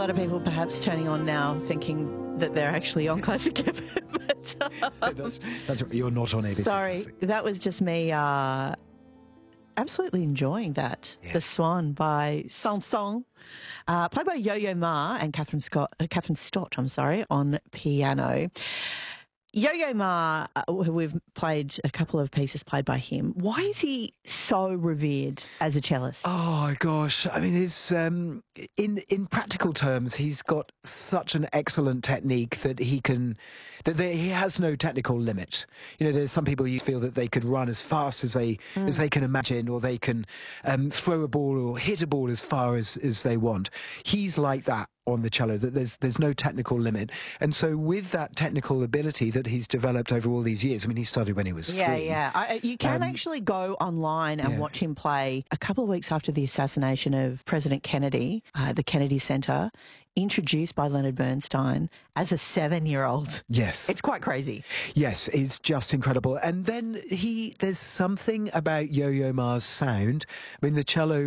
A lot of people perhaps turning on now thinking that they're actually on Classic FM. That's you're not on ABC Sorry, Classic. that was just me absolutely enjoying that. Yeah. The Swan by Sanson, played by Yo-Yo Ma and Catherine Stott, on piano. Yo-Yo Ma, who we've played a couple of pieces played by him, why is he so revered as a cellist? Oh gosh, I mean, his in practical terms, he's got such an excellent technique that he has no technical limit. You know, there's some people you feel that they could run as fast as they can imagine, or they can throw a ball or hit a ball as far as they want. He's like that on the cello, that there's no technical limit. And so with that technical ability that he's developed over all these years, I mean, he started when he was 3. You can actually go online and watch him play. A couple of weeks after the assassination of President Kennedy, the Kennedy Center, introduced by Leonard Bernstein as a 7-year-old. Yes. It's quite crazy. Yes, it's just incredible. And then there's something about Yo-Yo Ma's sound. I mean, the cello